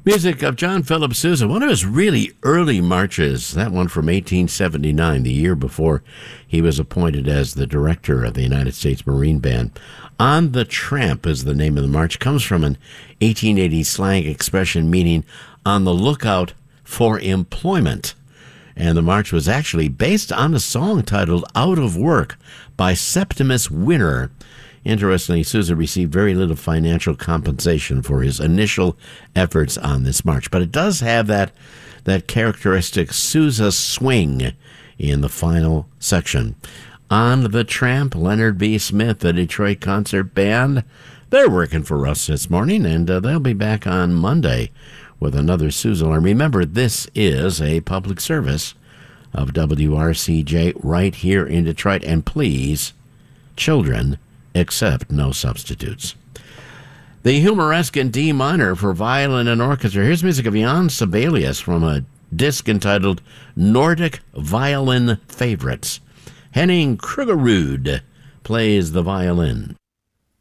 Music of John Philip Sousa, one of his really early marches, that one from 1879, the year before he was appointed as the director of the United States Marine Band. On the Tramp is the name of the march. Comes from an 1880 slang expression meaning on the lookout for employment. And the march was actually based on a song titled Out of Work by Septimus Winter. Interestingly, Sousa received very little financial compensation for his initial efforts on this march, but it does have that characteristic Sousa swing in the final section. On the Tramp, Leonard B. Smith, the Detroit Concert Band, they're working for us this morning, and they'll be back on Monday with another Sousa alarm. Remember, this is a public service of WRCJ right here in Detroit, and please, children, accept no substitutes. The Humoresque in D minor for violin and orchestra. Here's music of Jan Sibelius from a disc entitled Nordic Violin Favorites. Henning Krugerud plays the violin.